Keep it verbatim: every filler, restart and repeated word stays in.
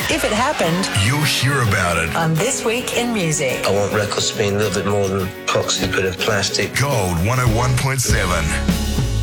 If it happened, you'll hear about it on This Week in Music. I want records to be a little bit more than a proxy bit of plastic. Gold one oh one point seven.